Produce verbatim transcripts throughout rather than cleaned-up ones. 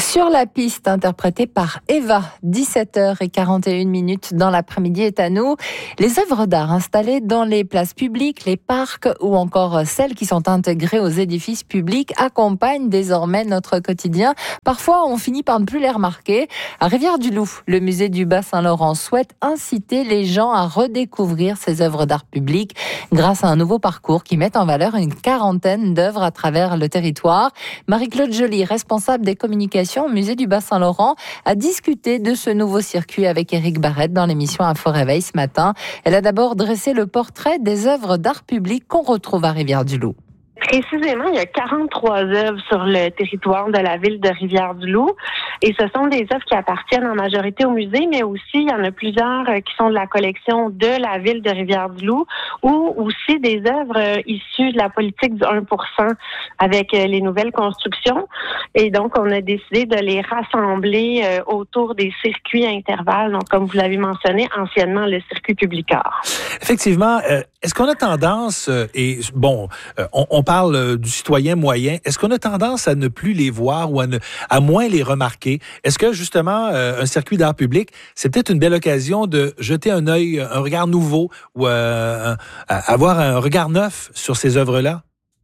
Sur la piste, interprétée par Eva, dix-sept heures quarante et une minutes dans l'après-midi est à nous. Les œuvres d'art installées dans les places publiques, les parcs ou encore celles qui sont intégrées aux édifices publics accompagnent désormais notre quotidien. Parfois, on finit par ne plus les remarquer. À Rivière-du-Loup, le musée du Bas-Saint-Laurent souhaite inciter les gens à redécouvrir ces œuvres d'art public grâce à un nouveau parcours qui met en valeur une quarantaine d'œuvres à travers le territoire. Marie-Claude Joly, responsable des communications au musée du Bas-Saint-Laurent, a discuté de ce nouveau circuit avec Éric Barrette dans l'émission Info Réveil ce matin. Elle a d'abord dressé le portrait des œuvres d'art public qu'on retrouve à Rivière-du-Loup. Précisément, il y a quarante-trois œuvres sur le territoire de la ville de Rivière-du-Loup et ce sont des œuvres qui appartiennent en majorité au musée, mais aussi il y en a plusieurs qui sont de la collection de la ville de Rivière-du-Loup ou aussi des œuvres issues de la politique du un pour cent avec les nouvelles constructions. Et donc, on a décidé de les rassembler autour des circuits à intervalles, donc comme vous l'avez mentionné, anciennement le circuit Public-Art. Effectivement, euh, est-ce qu'on a tendance, euh, et bon, euh, on, on parle euh, du citoyen moyen, est-ce qu'on a tendance à ne plus les voir ou à, ne, à moins les remarquer? Est-ce que justement, euh, un circuit d'art public, c'est peut-être une belle occasion de jeter un œil, un regard nouveau ou euh, avoir un regard neuf sur ces œuvres-là?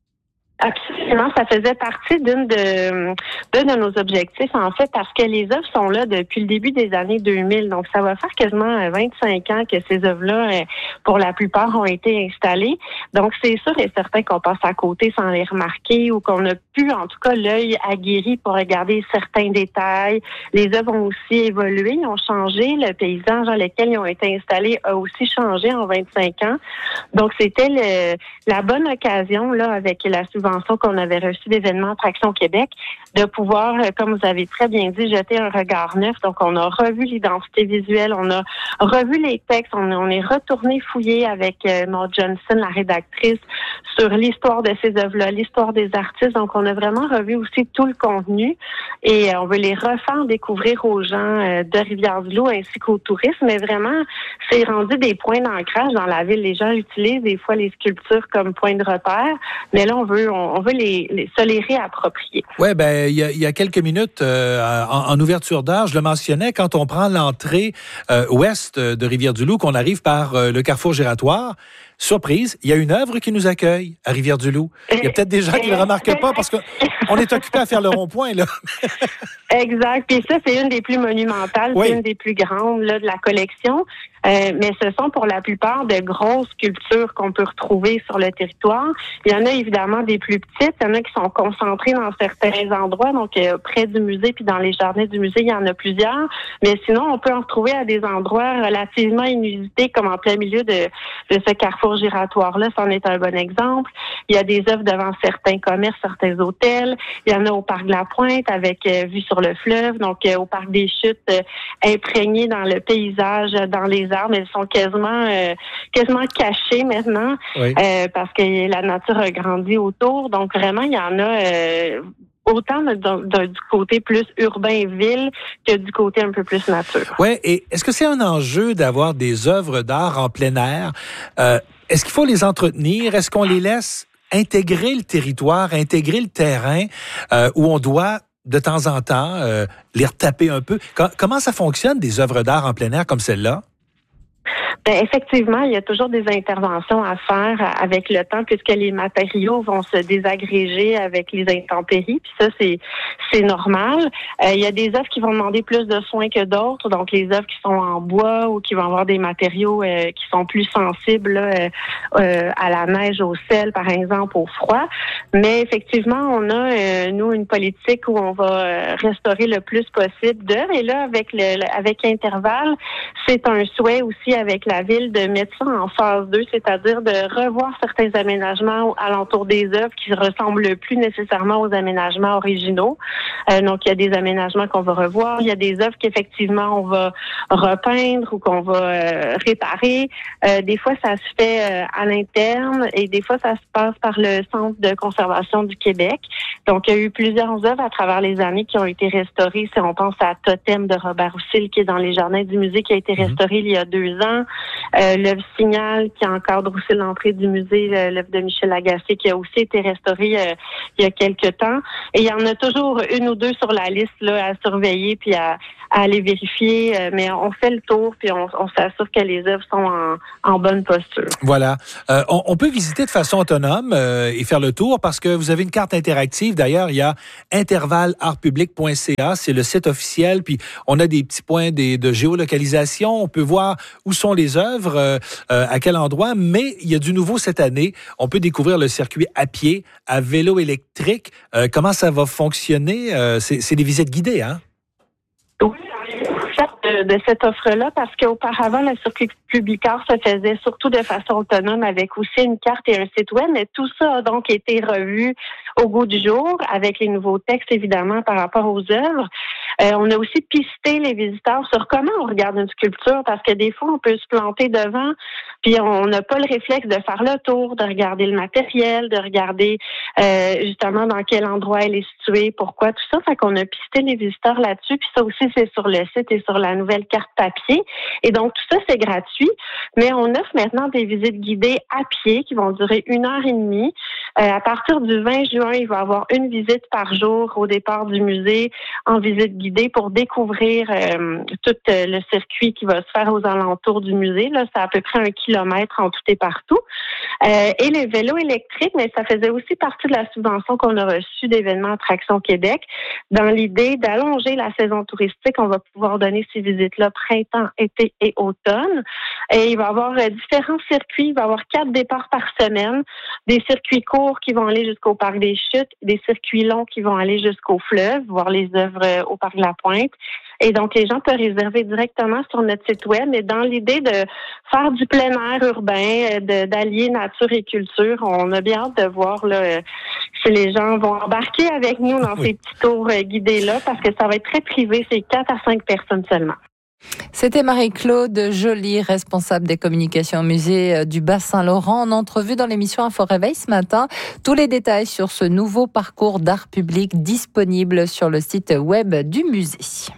Absolument, ça faisait partie d'une de, d'un de nos objectifs, en fait, parce que les œuvres sont là depuis le début des années deux mille. Donc, ça va faire quasiment vingt-cinq ans que ces œuvres-là, pour la plupart, ont été installées. Donc, c'est sûr et certain qu'on passe à côté sans les remarquer ou qu'on n'a plus, en tout cas, l'œil aguerri pour regarder certains détails. Les œuvres ont aussi évolué, ont changé. Le paysage dans lequel ils ont été installés a aussi changé en vingt-cinq ans. Donc, c'était le, la bonne occasion, là, avec la subvention qu'on avait reçue d'événements Attraction Québec, de pouvoir, comme vous avez très bien dit, jeter un regard neuf. Donc, on a revu l'identité visuelle, on a revu les textes, on, on est retourné fouiller avec euh, Maud Johnson, la rédactrice, sur l'histoire de ces œuvres-là, l'histoire des artistes. Donc, on a vraiment revu aussi tout le contenu et euh, on veut les refaire découvrir aux gens euh, de Rivière-du-Loup ainsi qu'aux touristes. Mais vraiment, c'est rendu des points d'ancrage dans la ville. Les gens utilisent des fois les sculptures comme point de repère, mais là, on veut on, on veut les, les se les réapproprier. Ouais, ben il y a, il y a quelques minutes euh, en, en ouverture d'heure, je le mentionnais, quand on prend l'entrée euh, ouest de Rivière-du-Loup, qu'on arrive par euh, le carrefour giratoire. Surprise, il y a une œuvre qui nous accueille à Rivière-du-Loup. Il y a peut-être des gens qui ne le remarquent pas parce qu'on est occupé à faire le rond-point, là. Exact. Puis ça, c'est une des plus monumentales, oui. C'est une des plus grandes là, de la collection. Euh, mais ce sont pour la plupart de grosses sculptures qu'on peut retrouver sur le territoire. Il y en a évidemment des plus petites. Il y en a qui sont concentrées dans certains endroits, donc euh, près du musée puis dans les jardins du musée, il y en a plusieurs. Mais sinon, on peut en retrouver à des endroits relativement inusités, comme en plein milieu de, de ce carrefour giratoire-là. C'en est un bon exemple. Il y a des œuvres devant certains commerces, certains hôtels. Il y en a au parc de la Pointe avec euh, vue sur le fleuve, donc euh, au parc des Chutes, euh, imprégnées dans le paysage, dans les arbres. Elles sont quasiment euh, quasiment cachées maintenant, oui. euh, parce que la nature a grandi autour. Donc vraiment, il y en a euh, autant de, de, de, du côté plus urbain-ville que du côté un peu plus nature. Oui, et est-ce que c'est un enjeu d'avoir des œuvres d'art en plein air? Euh, est-ce qu'il faut les entretenir? Est-ce qu'on les laisse intégrer le territoire, intégrer le terrain, euh, où on doit de temps en temps euh, les retaper un peu? Comment ça fonctionne, des œuvres d'art en plein air comme celle-là? Bien, effectivement, il y a toujours des interventions à faire avec le temps puisque les matériaux vont se désagréger avec les intempéries. Puis ça, c'est c'est normal. Euh, il y a des œuvres qui vont demander plus de soins que d'autres. Donc, les œuvres qui sont en bois ou qui vont avoir des matériaux euh, qui sont plus sensibles là, euh, à la neige, au sel, par exemple, au froid. Mais effectivement, on a, euh, nous, une politique où on va restaurer le plus possible d'œuvres. Et là, avec le avec intervalle, c'est un souhait aussi avec la ville de mettre ça en phase deux, c'est-à-dire de revoir certains aménagements alentour des œuvres qui ne ressemblent plus nécessairement aux aménagements originaux. Euh, donc, il y a des aménagements qu'on va revoir. Il y a des œuvres qu'effectivement, on va repeindre ou qu'on va euh, réparer. Euh, des fois, ça se fait euh, à l'interne et des fois, ça se passe par le Centre de conservation du Québec. Donc, il y a eu plusieurs œuvres à travers les années qui ont été restaurées. Si on pense à Totem de Robert Roussel, qui est dans les jardins du musée, qui a été restauré mmh. il y a deux ans. restaurants, euh, l'œuvre Signal qui encadre aussi l'entrée du musée, l'œuvre de Michel Lagacé qui a aussi été restaurée euh, il y a quelques temps. Et il y en a toujours une ou deux sur la liste là, à surveiller puis à, à aller vérifier. Euh, mais on fait le tour puis on, on s'assure que les œuvres sont en, en bonne posture. Voilà. Euh, on, on peut visiter de façon autonome euh, et faire le tour parce que vous avez une carte interactive. D'ailleurs, il y a intervalle art public point c a, c'est le site officiel. Puis on a des petits points des, de géolocalisation. On peut voir où sont les œuvres, euh, euh, à quel endroit. Mais il y a du nouveau cette année. On peut découvrir le circuit à pied, à vélo électrique. Euh, comment ça va fonctionner? Euh, c'est, c'est des visites guidées, hein? Oui, de, de cette offre-là, parce qu'auparavant, le circuit public-art se faisait surtout de façon autonome avec aussi une carte et un site web, mais tout ça a donc été revu au goût du jour avec les nouveaux textes, évidemment, par rapport aux œuvres. Euh, on a aussi pisté les visiteurs sur comment on regarde une sculpture, parce que des fois, on peut se planter devant, puis on n'a pas le réflexe de faire le tour, de regarder le matériel, de regarder euh, justement dans quel endroit elle est située, pourquoi, tout ça. Fait qu'on a pisté les visiteurs là-dessus, puis ça aussi, c'est sur le site et sur la nouvelle carte papier. Et donc, tout ça, c'est gratuit, mais on offre maintenant des visites guidées à pied qui vont durer une heure et demie. Euh, à partir du vingt juin, il va y avoir une visite par jour au départ du musée en visite guidée pour découvrir euh, tout euh, le circuit qui va se faire aux alentours du musée. Là, c'est à peu près un kilomètre en tout et partout. Euh, et les vélos électriques, mais ça faisait aussi partie de la subvention qu'on a reçue d'Événements Attractions Québec. Dans l'idée d'allonger la saison touristique, on va pouvoir donner ces visites-là printemps, été et automne. Et il va y avoir euh, différents circuits. Il va y avoir quatre départs par semaine. Des circuits courts qui vont aller jusqu'au Parc des Chutes, des circuits longs qui vont aller jusqu'au fleuve, voir les œuvres euh, au Parc de la Pointe. Et donc, les gens peuvent réserver directement sur notre site web. Et dans l'idée de faire du plein air urbain, de, d'allier nature et culture, on a bien hâte de voir là, si les gens vont embarquer avec nous dans oui. ces petits tours guidés-là, parce que ça va être très privé, c'est quatre à cinq personnes seulement. C'était Marie-Claude Joly, responsable des communications au musée du Bas-Saint-Laurent, en entrevue dans l'émission Info Réveil ce matin. Tous les détails sur ce nouveau parcours d'art public disponible sur le site web du musée.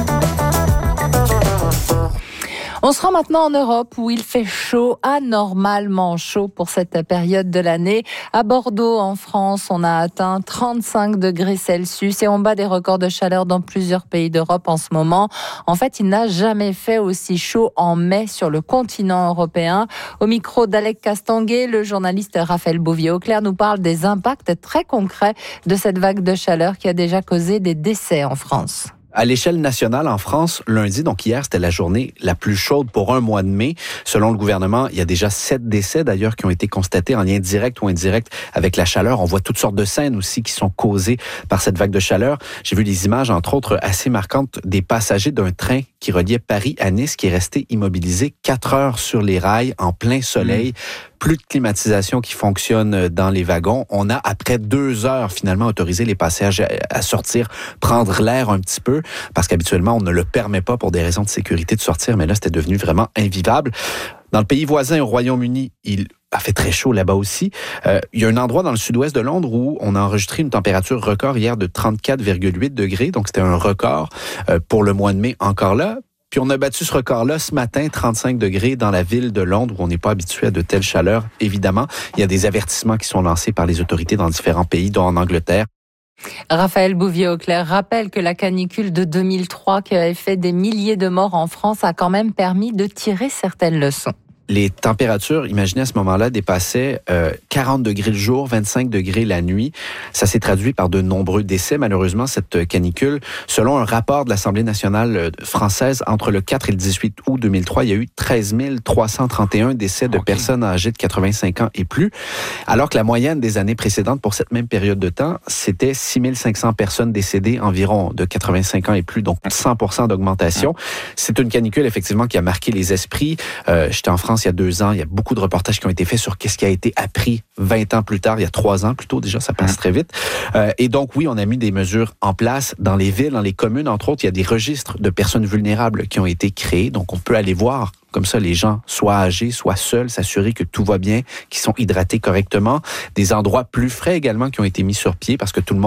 On se rend maintenant en Europe où il fait chaud, anormalement chaud pour cette période de l'année. À Bordeaux, en France, on a atteint trente-cinq degrés Celsius et on bat des records de chaleur dans plusieurs pays d'Europe en ce moment. En fait, il n'a jamais fait aussi chaud en mai sur le continent européen. Au micro d'Alec Castanguet, le journaliste Raphaël Bouvier-Auclair nous parle des impacts très concrets de cette vague de chaleur qui a déjà causé des décès en France. À l'échelle nationale, en France, lundi, donc hier, c'était la journée la plus chaude pour un mois de mai. Selon le gouvernement, il y a déjà sept décès d'ailleurs qui ont été constatés en lien direct ou indirect avec la chaleur. On voit toutes sortes de scènes aussi qui sont causées par cette vague de chaleur. J'ai vu des images, entre autres, assez marquantes des passagers d'un train qui reliait Paris à Nice qui est resté immobilisé quatre heures sur les rails en plein soleil. Mmh. Plus de climatisation qui fonctionne dans les wagons. On a, après deux heures, finalement, autorisé les passagers à sortir, prendre l'air un petit peu, parce qu'habituellement, on ne le permet pas pour des raisons de sécurité de sortir, mais là, c'était devenu vraiment invivable. Dans le pays voisin, au Royaume-Uni, il a fait très chaud là-bas aussi. Euh, il y a un endroit dans le sud-ouest de Londres où on a enregistré une température record hier de trente-quatre virgule huit degrés, donc c'était un record euh, pour le mois de mai encore là. Puis on a battu ce record-là ce matin, trente-cinq degrés dans la ville de Londres, où on n'est pas habitué à de telles chaleurs, évidemment. Il y a des avertissements qui sont lancés par les autorités dans différents pays, dont en Angleterre. Raphaël Bouvier-Auclair rappelle que la canicule de deux mille trois, qui avait fait des milliers de morts en France, a quand même permis de tirer certaines leçons. Les températures, imaginez à ce moment-là, dépassaient euh, quarante degrés le jour, vingt-cinq degrés la nuit. Ça s'est traduit par de nombreux décès, malheureusement, cette canicule. Selon un rapport de l'Assemblée nationale française, entre le quatre et le dix-huit août deux mille trois, il y a eu treize mille trois cent trente et un décès de okay. personnes âgées de quatre-vingt-cinq ans et plus, alors que la moyenne des années précédentes pour cette même période de temps, c'était six mille cinq cents personnes décédées environ de quatre-vingt-cinq ans et plus, donc cent pour cent d'augmentation. C'est une canicule, effectivement, qui a marqué les esprits. Euh, j'étais en France il y a deux ans, il y a beaucoup de reportages qui ont été faits sur qu'est-ce qui a été appris vingt ans plus tard, il y a trois ans plutôt déjà, ça passe mmh. très vite. Euh, et donc oui, on a mis des mesures en place dans les villes, dans les communes, entre autres, il y a des registres de personnes vulnérables qui ont été créés, donc on peut aller voir comme ça les gens, soit âgés, soit seuls, s'assurer que tout va bien, qu'ils sont hydratés correctement. Des endroits plus frais également qui ont été mis sur pied parce que tout le monde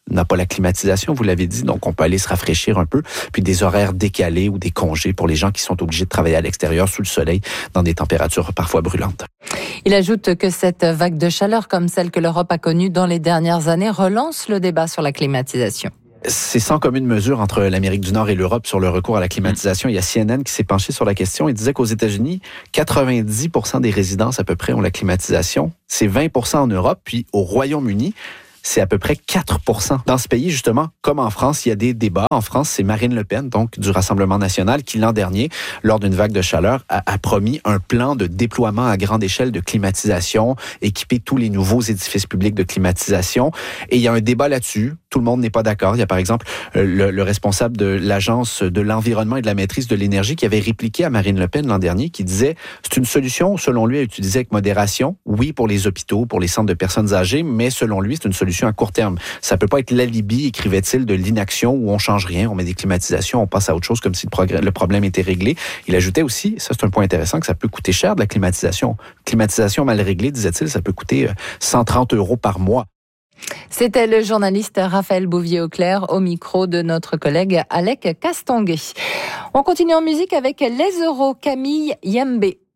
n'a pas la climatisation, vous l'avez dit, donc on peut aller se rafraîchir un peu. Puis des horaires décalés ou des congés pour les gens qui sont obligés de travailler à l'extérieur sous le soleil dans des températures parfois brûlantes. Il ajoute que cette vague de chaleur, comme celle que l'Europe a connue dans les dernières années, relance le débat sur la climatisation. C'est sans commune mesure entre l'Amérique du Nord et l'Europe sur le recours à la climatisation. Il y a C N N qui s'est penché sur la question et disait qu'aux États-Unis, quatre-vingt-dix pour cent des résidences à peu près ont la climatisation. C'est vingt pour cent en Europe, puis au Royaume-Uni, c'est à peu près quatre pour cent. Dans ce pays, justement, comme en France, il y a des débats. En France, c'est Marine Le Pen, donc du Rassemblement national, qui l'an dernier, lors d'une vague de chaleur, a, a promis un plan de déploiement à grande échelle de climatisation, équiper tous les nouveaux édifices publics de climatisation. Et il y a un débat là-dessus. Tout le monde n'est pas d'accord. Il y a par exemple le, le responsable de l'Agence de l'environnement et de la maîtrise de l'énergie qui avait répliqué à Marine Le Pen l'an dernier, qui disait c'est une solution, selon lui, à utiliser avec modération. Oui, pour les hôpitaux, pour les centres de personnes âgées, mais selon lui, c'est une solution à court terme. Ça peut pas être l'alibi, écrivait-il, de l'inaction où on change rien, on met des climatisations, on passe à autre chose comme si le, progrès, le problème était réglé. Il ajoutait aussi, ça c'est un point intéressant, que ça peut coûter cher de la climatisation. Climatisation mal réglée, disait-il, ça peut coûter cent trente euros par mois. C'était le journaliste Raphaël Bouvier-Auclair au micro de notre collègue Alec Castonguay. On continue en musique avec Les Euros, Camille Yembé.